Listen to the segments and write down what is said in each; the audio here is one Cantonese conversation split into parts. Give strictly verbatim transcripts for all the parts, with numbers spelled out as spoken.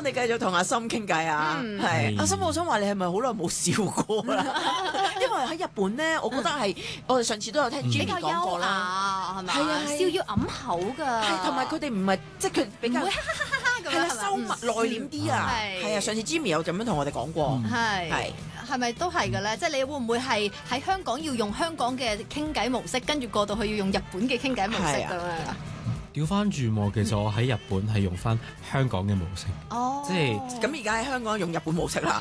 你繼續同阿森傾偈啊。係阿森，我想話你係咪好耐冇笑過啦？因為喺日本咧，我覺得係我哋上次都有聽 Jimmy 講過啦， 係咪？ 係啊， 笑要揞口㗎， 係同埋佢哋唔係即係佢比較唔會哈哈哈哈咁樣， 係啦，收密內斂啲啊，係啊，上次 Jimmy 有咁樣同我哋講過， 係係係咪都係嘅咧？即係你會唔會係喺香港要用香港嘅傾偈模式，跟住過到去要用日本嘅傾偈模式咁樣？ 調翻轉喎，其實我喺日本係用翻香港嘅模式， 哦， 即係咁而家喺香港用日本模式啦，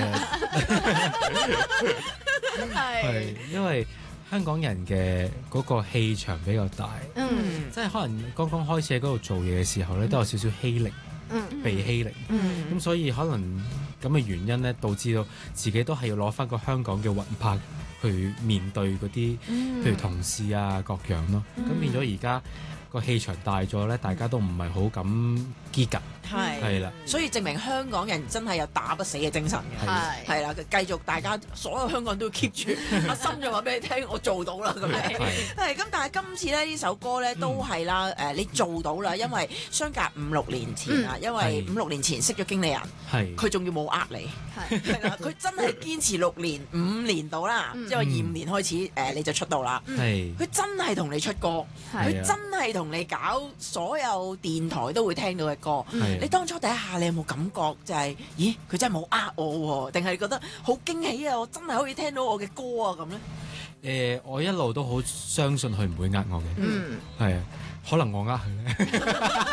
係因為香港人嘅嗰個氣場比較大， 嗯， 即係可能剛剛開始喺嗰度做嘢嘅時候咧，都有少少欺凌， 嗯， 被欺凌，咁所以可能咁嘅原因咧，導致到自己都係要攞翻個香港嘅魂魄去面對嗰啲，譬如同事啊各樣咯，咁變咗而家個氣場大咗咧，大家都唔係好敢激㗎， 係係啦， 所以證明香港人真係有打不死嘅精神嘅， 係係啦，繼續大家所有香港人都要 keep 住。阿森就話俾你聽，我做到啦咁樣，係咁，但係今次咧呢首歌咧都係啦，誒你做到啦，因為相隔五六年前啊，因為五六年前識咗經理人， 係佢仲要冇呃你，係啦，佢真係堅持六年五年到啦，即係話二五年開始誒你就出道啦， 係佢真係同你出歌，佢真係同你搞所有電台都會聽到嘅歌。你當初第一下你有冇感覺就係，咦佢真係冇呃我喎？定係覺得好驚喜啊！我真係可以聽到我嘅歌啊咁咧？ 誒，我一路都好相信佢唔會呃我嘅， 嗯， 係啊，可能我呃佢咧。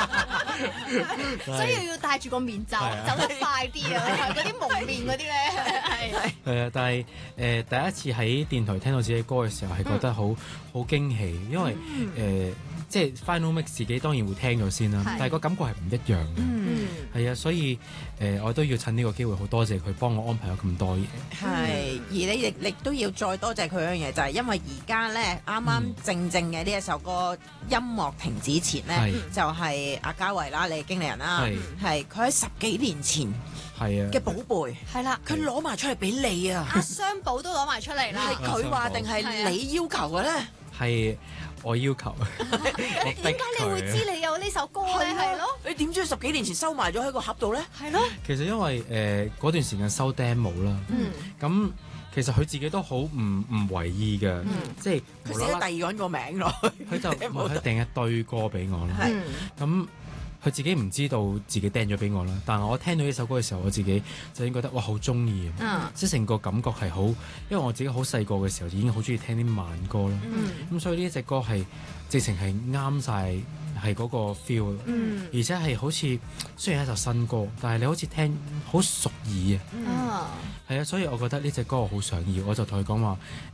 所以要戴住個面罩，走得快啲啊！嗰啲蒙面嗰啲咧，係係啊，但係誒、呃、第一次喺電台聽到自己歌嘅時候，係覺得好好驚喜，因為誒、呃、即係 Final Mix 自己當然會聽咗先啦，但係個感覺係唔一樣嘅。 嗯， 係啊，所以誒、呃、我都要趁呢個機會好多謝佢幫我安排咗咁多嘢。 係，而你亦亦都要再多謝佢一樣嘢，就係、是、因為而家咧啱啱正正嘅呢一首歌音樂停止前咧，就係阿嘉慧啦，你係經理人啦，係佢喺十幾年前係啊嘅寶貝， 係啦， 佢攞埋出嚟俾你啊！ 阿雙寶都攞埋出嚟啦， 係佢話定係你要求嘅咧？ 係我要求。 點解你會知你有呢首歌咧？係咯， 你點知十幾年前收埋咗喺個盒度咧？ 係咯。 其實因為誒嗰、呃、段時間收 demo 啦，咁、嗯、其實佢自己都好唔唔為意嘅，嗯、即係佢寫第二個人個名落去， 佢就佢訂一堆歌俾我啦，咁、嗯。佢自己唔知道自己掟咗俾我啦，但係我聽到呢首歌嘅時候，我自己就已經覺得哇好中意啊！即係成個感覺係好，因為我自己好細個嘅時候已經好中意聽啲慢歌啦，咁、嗯、所以呢一隻歌係直情係啱晒係嗰個 feel，、嗯、而且係好似雖然係一首新歌，但係你好似聽好熟耳啊，係啊、嗯，所以我覺得呢隻歌我好想要，我就同佢講話